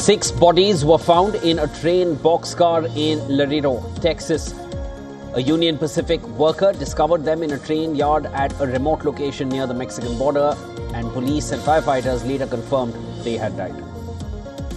6 bodies were found in a train boxcar in Laredo, Texas. A Union Pacific worker discovered them in a train yard at a remote location near the Mexican border, and police and firefighters later confirmed they had died.